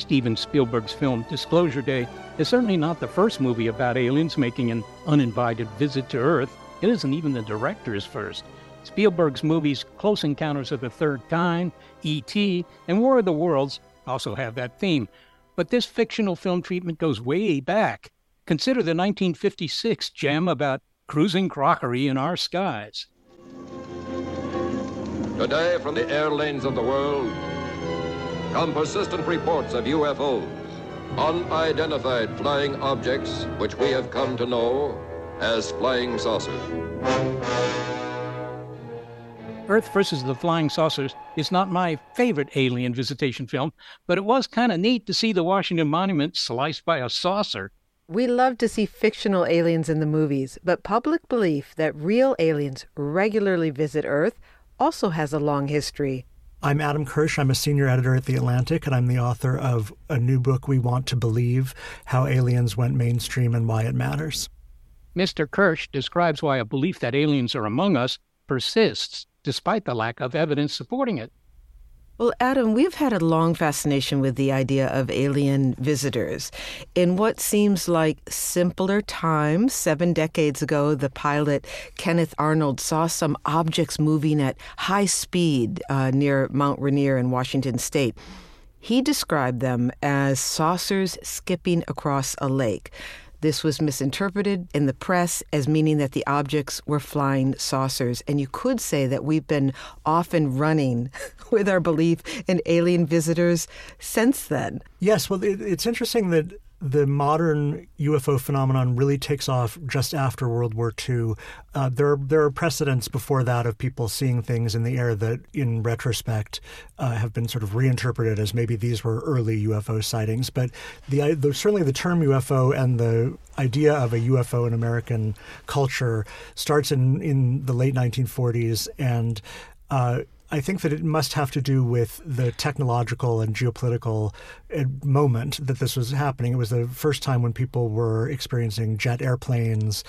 Steven Spielberg's film Disclosure Day is certainly not the first movie about aliens making an uninvited visit to Earth. It isn't even the director's first. Spielberg's movies Close Encounters of the Third Kind, E.T., and War of the Worlds also have that theme. But this fictional film treatment goes way back. Consider the 1956 gem about cruising crockery in our skies. Today, from the air lanes of the world, come persistent reports of UFOs, unidentified flying objects which we have come to know as flying saucers. Earth versus the Flying Saucers is not my favorite alien visitation film, but it was kind of neat to see the Washington Monument sliced by a saucer. We love to see fictional aliens in the movies, but public belief that real aliens regularly visit Earth also has a long history. I'm Adam Kirsch. I'm a senior editor at The Atlantic, and I'm the author of a new book, We Want to Believe, How Aliens Went Mainstream and Why It Matters. Mr. Kirsch describes why a belief that aliens are among us persists, despite the lack of evidence supporting it. Well, Adam, we've had a long fascination with the idea of alien visitors. In what seems like simpler times, 7 decades ago, the pilot Kenneth Arnold saw some objects moving at high speed near Mount Rainier in Washington state. He described them as saucers skipping across a lake. This was misinterpreted in the press as meaning that the objects were flying saucers. And you could say that we've been off and running with our belief in alien visitors since then. Yes, well, it's interesting that the modern UFO phenomenon really takes off just after World War II. There are precedents before that of people seeing things in the air that, in retrospect, have been sort of reinterpreted as maybe these were early UFO sightings. But certainly the term UFO and the idea of a UFO in American culture starts in the late 1940s, and I think that it must have to do with the technological and geopolitical moment that this was happening. It was the first time when people were experiencing jet airplanes,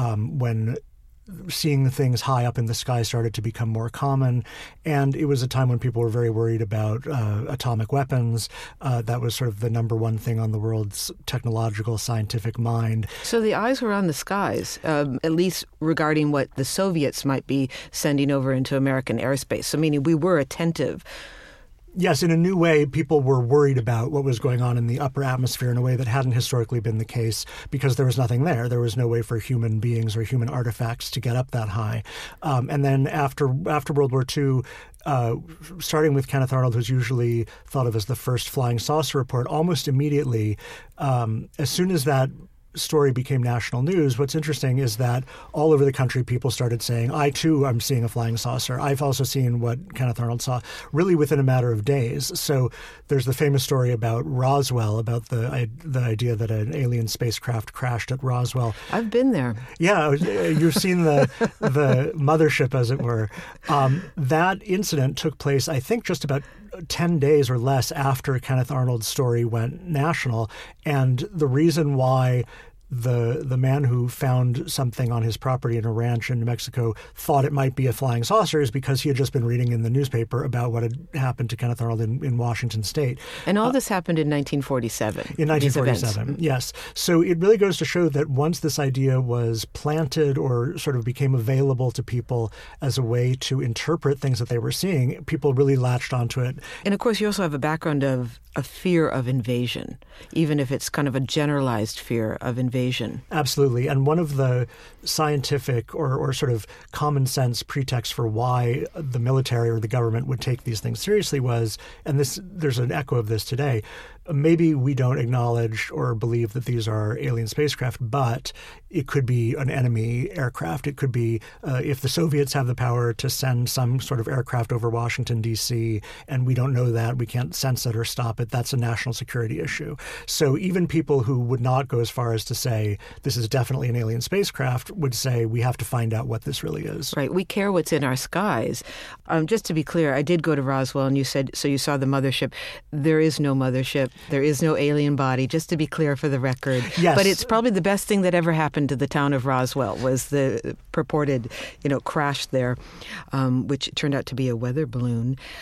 when seeing things high up in the sky started to become more common. And it was a time when people were very worried about atomic weapons. That was sort of the number one thing on the world's technological, scientific mind. So the eyes were on the skies, at least regarding what the Soviets might be sending over into American airspace. So meaning we were attentive. Yes, in a new way, people were worried about what was going on in the upper atmosphere in a way that hadn't historically been the case because there was nothing there. There was no way for human beings or human artifacts to get up that high. And then after World War II, starting with Kenneth Arnold, who's usually thought of as the first flying saucer report, almost immediately, as soon as that story became national news, what's interesting is that all over the country, people started saying, I too am seeing a flying saucer. I've also seen what Kenneth Arnold saw, really within a matter of days. So there's the famous story about Roswell, about the idea that an alien spacecraft crashed at Roswell. I've been there. Yeah, you've seen the mothership, as it were. That incident took place, I think, just about 10 days or less after Kenneth Arnold's story went national. And the reason why the man who found something on his property in a ranch in New Mexico thought it might be a flying saucer is because he had just been reading in the newspaper about what had happened to Kenneth Arnold in Washington state. And all this happened in 1947. In 1947, yes. So it really goes to show that once this idea was planted or sort of became available to people as a way to interpret things that they were seeing, people really latched onto it. And of course, you also have a background of a fear of invasion, even if it's kind of a generalized fear of invasion. Absolutely. And one of the scientific or sort of common sense pretexts for why the military or the government would take these things seriously was, and there's an echo of this today, maybe we don't acknowledge or believe that these are alien spacecraft, but it could be an enemy aircraft. It could be if the Soviets have the power to send some sort of aircraft over Washington, D.C., and we don't know that, we can't sense it or stop it, that's a national security issue. So even people who would not go as far as to say this is definitely an alien spacecraft would say we have to find out what this really is. Right. We care what's in our skies. Just to be clear, I did go to Roswell, and you said, so you saw the mothership. There is no mothership. There is no alien body, just to be clear for the record. Yes. But it's probably the best thing that ever happened to the town of Roswell was the purported, crash there, which turned out to be a weather balloon.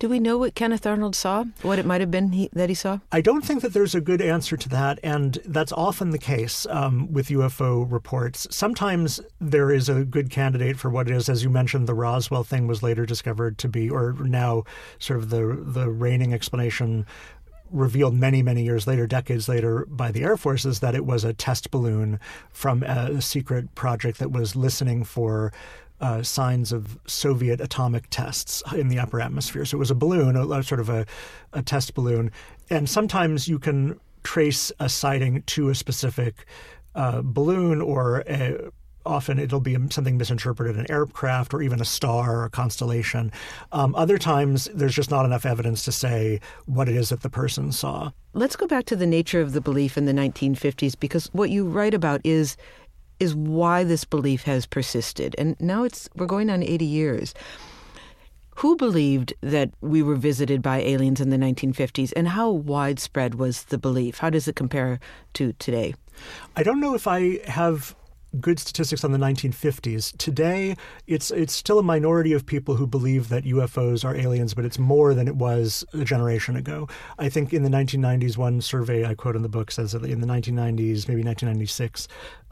Do we know what Kenneth Arnold saw? What it might have been that he saw? I don't think that there's a good answer to that, and that's often the case with UFO reports. Sometimes there is a good candidate for what it is. As you mentioned, the Roswell thing was later discovered to be, or now sort of the reigning explanation revealed many, many years later, decades later, by the Air Forces, that it was a test balloon from a secret project that was listening for signs of Soviet atomic tests in the upper atmosphere. So it was a balloon, sort of a test balloon. And sometimes you can trace a sighting to a specific balloon, or often it'll be something misinterpreted, an aircraft or even a star or a constellation. Other times, there's just not enough evidence to say what it is that the person saw. Let's go back to the nature of the belief in the 1950s, because what you write about is why this belief has persisted. And now we're going on 80 years. Who believed that we were visited by aliens in the 1950s, and how widespread was the belief? How does it compare to today? I don't know if I have good statistics on the 1950s. Today, it's still a minority of people who believe that UFOs are aliens, but it's more than it was a generation ago. I think in the 1990s, one survey I quote in the book says that in the 1990s, maybe 1996,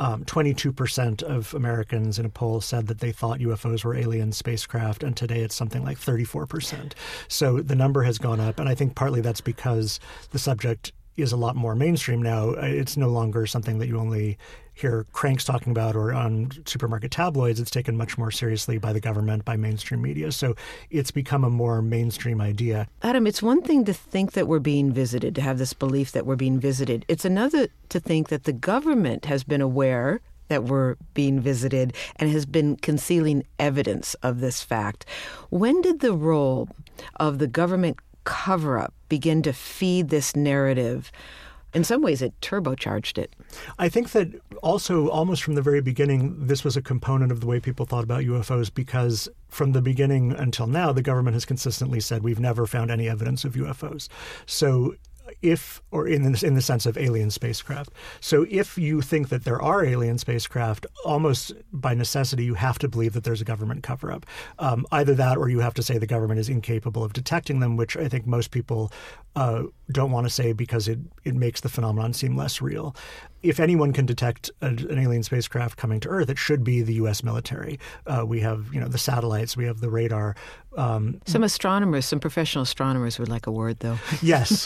22% of Americans in a poll said that they thought UFOs were alien spacecraft, and today it's something like 34%. So the number has gone up, and I think partly that's because the subject is a lot more mainstream now. It's no longer something that you only hear cranks talking about or on supermarket tabloids. It's taken much more seriously by the government, by mainstream media. So it's become a more mainstream idea. Adam, it's one thing to think that we're being visited, to have this belief that we're being visited. It's another to think that the government has been aware that we're being visited and has been concealing evidence of this fact. When did the role of the government cover-up begin to feed this narrative? In some ways, it turbocharged it. I think that also almost from the very beginning, this was a component of the way people thought about UFOs, because from the beginning until now, the government has consistently said we've never found any evidence of UFOs. So in the sense of alien spacecraft. So if you think that there are alien spacecraft, almost by necessity, you have to believe that there's a government cover-up. Either that, or you have to say the government is incapable of detecting them, which I think most people don't want to say because it makes the phenomenon seem less real. If anyone can detect an alien spacecraft coming to Earth, it should be the U.S. military. We have, the satellites, we have the radar. Some astronomers, some professional astronomers would like a word, though. Yes.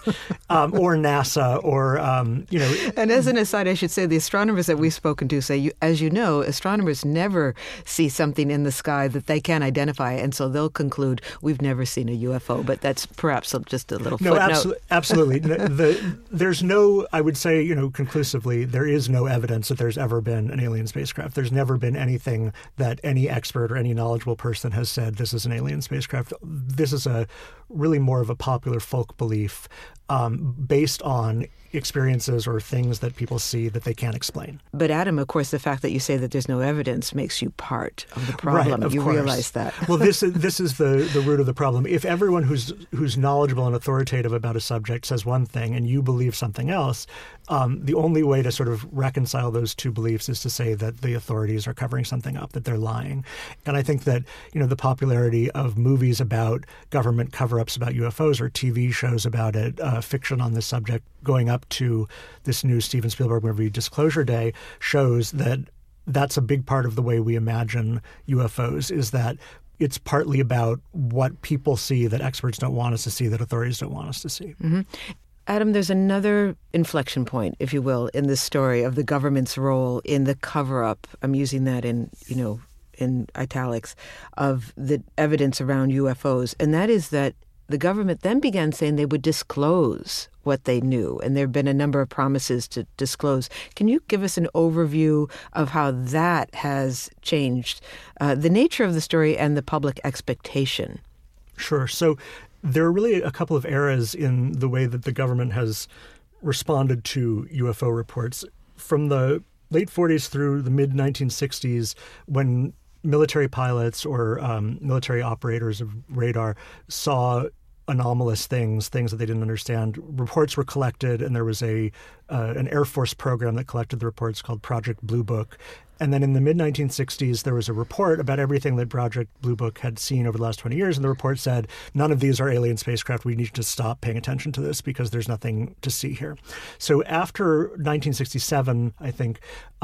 Or NASA, or, And as an aside, I should say the astronomers that we've spoken to say, as you know, astronomers never see something in the sky that they can't identify, and so they'll conclude we've never seen a UFO. But that's perhaps just a little footnote. No, absolutely. There's no, I would say, conclusively, there is no evidence that there's ever been an alien spacecraft. There's never been anything that any expert or any knowledgeable person has said this is an alien spacecraft. This is really more of a popular folk belief based on experiences or things that people see that they can't explain. But Adam, of course, the fact that you say that there's no evidence makes you part of the problem. Right, you realize that. Well, this is the root of the problem. If everyone who's knowledgeable and authoritative about a subject says one thing and you believe something else, the only way to sort of reconcile those two beliefs is to say that the authorities are covering something up, that they're lying. And I think that, the popularity of movies about government cover-ups about UFOs or TV shows about it, fiction on this subject going up to this new Steven Spielberg movie, Disclosure Day, shows that that's a big part of the way we imagine UFOs, is that it's partly about what people see that experts don't want us to see, that authorities don't want us to see. Mm-hmm. Adam, there's another inflection point, if you will, in this story of the government's role in the cover-up. I'm using that in italics, of the evidence around UFOs. And that is that the government then began saying they would disclose what they knew. And there have been a number of promises to disclose. Can you give us an overview of how that has changed the nature of the story and the public expectation? Sure. So there are really a couple of eras in the way that the government has responded to UFO reports. From the late 40s through the mid-1960s, when military pilots or military operators of radar saw anomalous things that they didn't understand, reports were collected, and there was an Air Force program that collected the reports called Project Blue Book. And then in the mid-1960s, there was a report about everything that Project Blue Book had seen over the last 20 years. And the report said, none of these are alien spacecraft. We need to stop paying attention to this because there's nothing to see here. So after 1967, I think,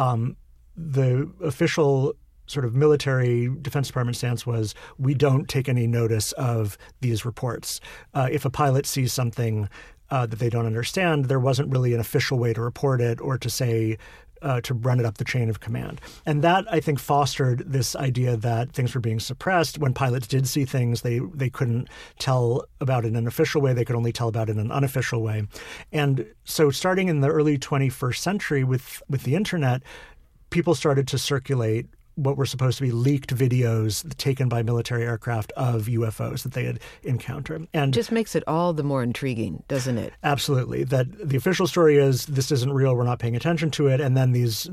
the official sort of military Defense Department stance was, we don't take any notice of these reports. If a pilot sees something that they don't understand, there wasn't really an official way to report it or to say, to run it up the chain of command. And that, I think, fostered this idea that things were being suppressed. When pilots did see things, they couldn't tell about it in an official way. They could only tell about it in an unofficial way. And so starting in the early 21st century with the internet, people started to circulate what were supposed to be leaked videos taken by military aircraft of UFOs that they had encountered. And just makes it all the more intriguing, doesn't it? Absolutely. That the official story is, this isn't real, we're not paying attention to it. And then these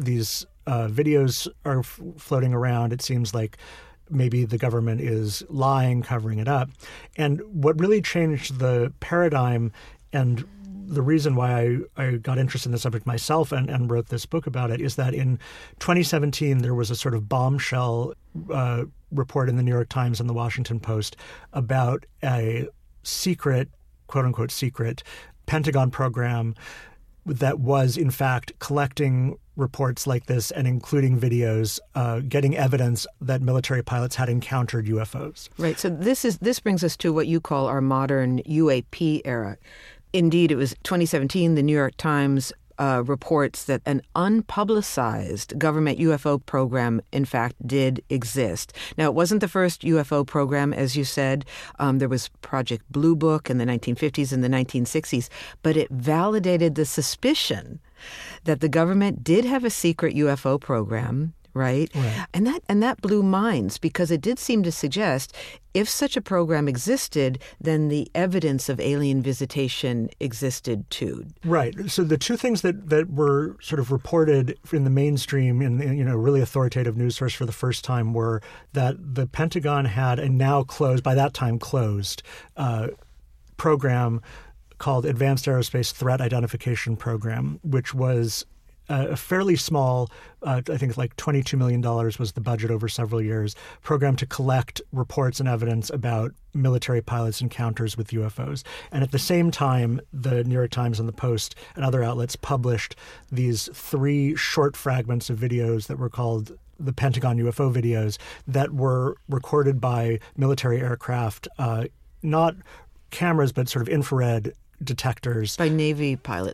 videos are floating around. It seems like maybe the government is lying, covering it up. And what really changed the paradigm, and the reason why I got interested in the subject myself and wrote this book about it, is that in 2017, there was a sort of bombshell report in the New York Times and the Washington Post about a secret, quote unquote secret, Pentagon program that was in fact collecting reports like this and including videos, getting evidence that military pilots had encountered UFOs. Right. So this brings us to what you call our modern UAP era. Indeed, it was 2017, the New York Times reports that an unpublicized government UFO program, in fact, did exist. Now, it wasn't the first UFO program, as you said. There was Project Blue Book in the 1950s and the 1960s, but it validated the suspicion that the government did have a secret UFO program, right? And that blew minds, because it did seem to suggest if such a program existed, then the evidence of alien visitation existed too. Right. So the two things that were sort of reported in the mainstream, in really authoritative news source for the first time, were that the Pentagon had a now closed, by that time closed, program called Advanced Aerospace Threat Identification Program, which was a fairly small, I think like $22 million was the budget over several years, program to collect reports and evidence about military pilots' encounters with UFOs. And at the same time, the New York Times and the Post and other outlets published these 3 short fragments of videos that were called the Pentagon UFO videos that were recorded by military aircraft, not cameras, but sort of infrared detectors. By Navy pilots.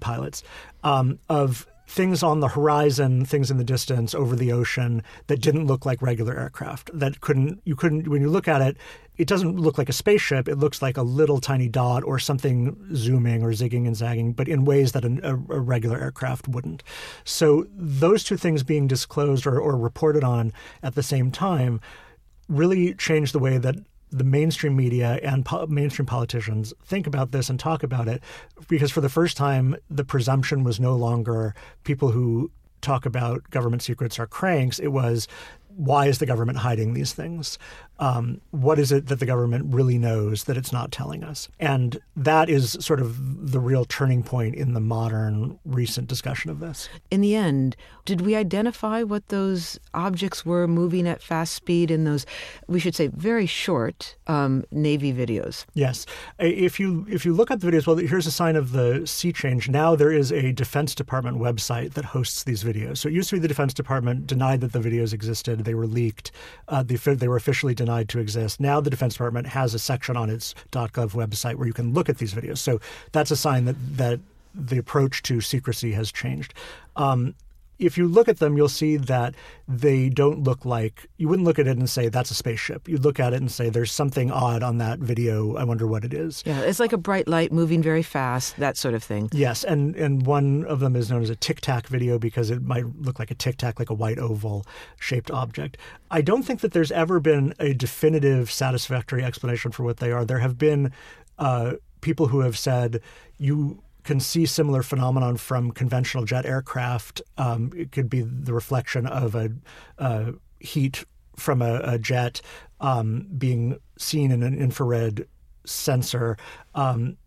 Of things on the horizon, things in the distance, over the ocean, that didn't look like regular aircraft. When you look at it, it doesn't look like a spaceship. It looks like a little tiny dot or something zooming or zigging and zagging, but in ways that a regular aircraft wouldn't. So those two things being disclosed or reported on at the same time really changed the way that the mainstream media and mainstream politicians think about this and talk about it, because for the first time, the presumption was no longer people who talk about government secrets are cranks. It was, why is the government hiding these things? What is it that the government really knows that it's not telling us? And that is sort of the real turning point in the modern recent discussion of this. In the end, did we identify what those objects were moving at fast speed in those, we should say, very short Navy videos? Yes. If you look at the videos, well, here's a sign of the sea change. Now there is a Defense Department website that hosts these videos. So it used to be the Defense Department denied that the videos existed. They were leaked. They were officially denied to exist. Now the Defense Department has a section on its .gov website where you can look at these videos. So that's a sign that the approach to secrecy has changed. If you look at them, you'll see that they don't look like, you wouldn't look at it and say, that's a spaceship. You'd look at it and say, there's something odd on that video. I wonder what it is. Yeah, it's like a bright light moving very fast, that sort of thing. Yes, and one of them is known as a Tic Tac video because it might look like a Tic Tac, like a white oval-shaped object. I don't think that there's ever been a definitive, satisfactory explanation for what they are. There have been people who have said, you can see similar phenomenon from conventional jet aircraft. It could be the reflection of a heat from a jet being seen in an infrared sensor.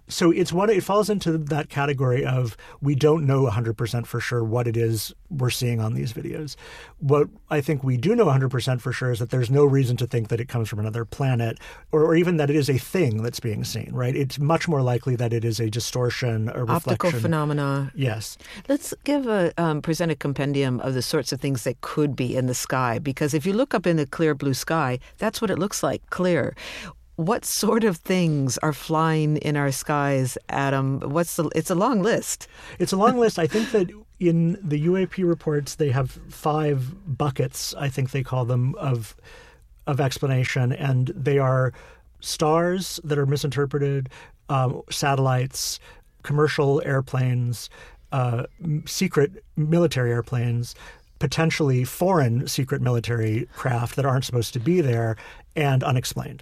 So it falls into that category of we don't know 100% for sure what it is we're seeing on these videos. What I think we do know 100% for sure is that there's no reason to think that it comes from another planet or even that it is a thing that's being seen, right? It's much more likely that it is a distortion, a reflection. Optical phenomena. Yes. Let's present a compendium of the sorts of things that could be in the sky, because if you look up in the clear blue sky, that's what it looks like, clear. What sort of things are flying in our skies, Adam? It's a long list. It's a long list. I think that in the UAP reports, they have 5 buckets, I think they call them, of explanation. And they are stars that are misinterpreted, satellites, commercial airplanes, secret military airplanes, potentially foreign secret military craft that aren't supposed to be there, and unexplained.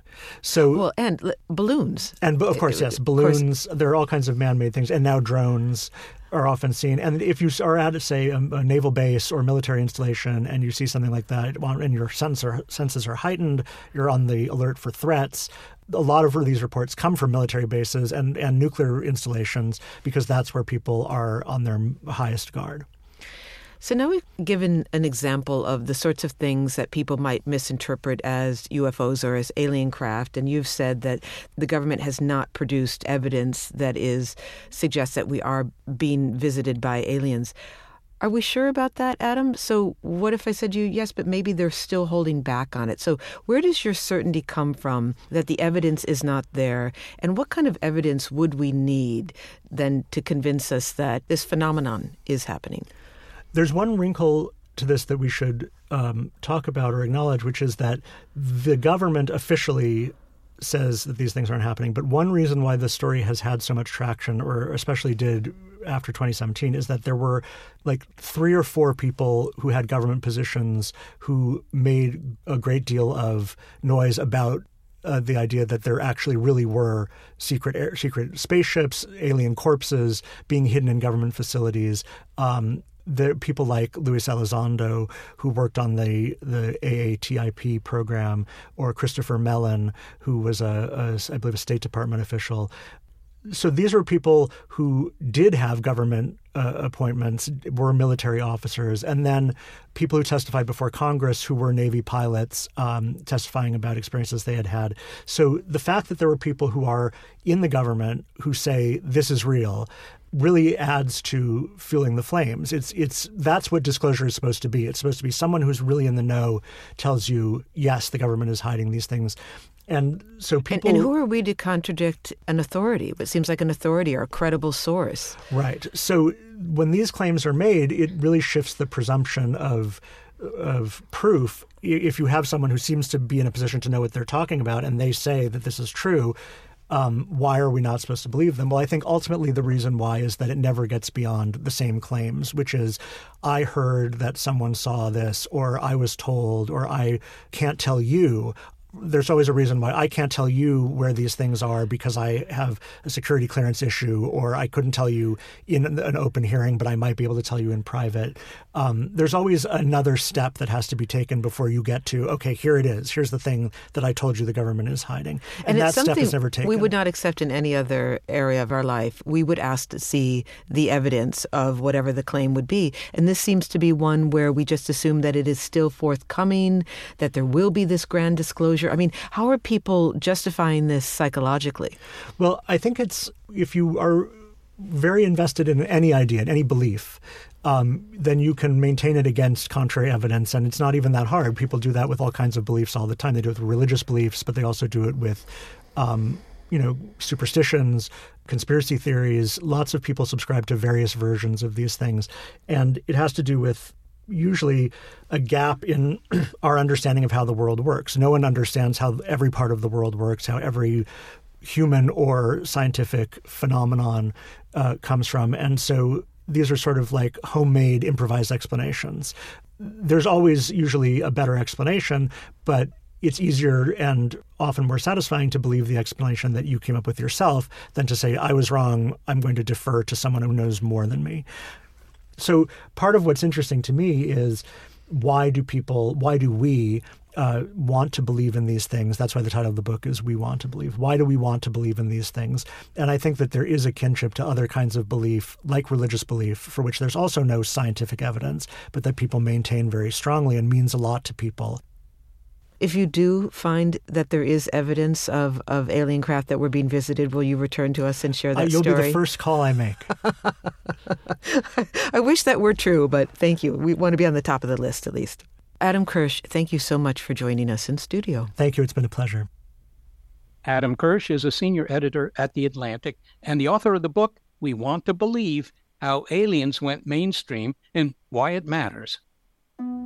And balloons. And of course, yes, balloons. There are all kinds of man-made things, and now drones are often seen. And if you are at, say, a naval base or military installation, and you see something like that, and your senses are heightened, you're on the alert for threats. A lot of these reports come from military bases and nuclear installations because that's where people are on their highest guard. So now we've given an example of the sorts of things that people might misinterpret as UFOs or as alien craft, and you've said that the government has not produced evidence that suggests that we are being visited by aliens. Are we sure about that, Adam? So what if I said to you, yes, but maybe they're still holding back on it? So where does your certainty come from that the evidence is not there? And what kind of evidence would we need then to convince us that this phenomenon is happening? There's one wrinkle to this that we should talk about or acknowledge, which is that the government officially says that these things aren't happening. But one reason why this story has had so much traction, or especially did after 2017, is that there were like 3 or 4 people who had government positions who made a great deal of noise about the idea that there actually really were secret spaceships, alien corpses being hidden in government facilities. There people like Luis Elizondo, who worked on the AATIP program, or Christopher Mellon, who was I believe a State Department official. So these were people who did have government appointments, were military officers, and then people who testified before Congress who were Navy pilots testifying about experiences they had had. So the fact that there were people who are in the government who say this is real really adds to fueling the flames. That's what disclosure is supposed to be. It's supposed to be someone who's really in the know tells you, yes, the government is hiding these things. And so people... And who are we to contradict an authority? It seems like an authority or a credible source. Right. So when these claims are made, it really shifts the presumption of proof. If you have someone who seems to be in a position to know what they're talking about and they say that this is true, why are we not supposed to believe them? Well, I think ultimately the reason why is that it never gets beyond the same claims, which is I heard that someone saw this, or I was told, or I can't tell you. There's always a reason why I can't tell you where these things are because I have a security clearance issue, or I couldn't tell you in an open hearing, but I might be able to tell you in private. There's always another step that has to be taken before you get to, okay, here it is. Here's the thing that I told you the government is hiding. And that step is never taken. We would not accept in any other area of our life. We would ask to see the evidence of whatever the claim would be. And this seems to be one where we just assume that it is still forthcoming, that there will be this grand disclosure. I mean, how are people justifying this psychologically? Well, I think if you are very invested in any idea, in any belief, then you can maintain it against contrary evidence. And it's not even that hard. People do that with all kinds of beliefs all the time. They do it with religious beliefs, but they also do it with, superstitions, conspiracy theories. Lots of people subscribe to various versions of these things. And it has to do with usually a gap in our understanding of how the world works. No one understands how every part of the world works, how every human or scientific phenomenon comes from. And so these are sort of like homemade, improvised explanations. There's always usually a better explanation, but it's easier and often more satisfying to believe the explanation that you came up with yourself than to say, I was wrong, I'm going to defer to someone who knows more than me. So part of what's interesting to me is why do we want to believe in these things? That's why the title of the book is We Want to Believe. Why do we want to believe in these things? And I think that there is a kinship to other kinds of belief, like religious belief, for which there's also no scientific evidence, but that people maintain very strongly and means a lot to people. If you do find that there is evidence of alien craft that were being visited, will you return to us and share that You'll story? You'll be the first call I make. I wish that were true, but thank you. We want to be on the top of the list at least. Adam Kirsch, thank you so much for joining us in studio. Thank you. It's been a pleasure. Adam Kirsch is a senior editor at The Atlantic and the author of the book, We Want to Believe, How Aliens Went Mainstream and Why It Matters.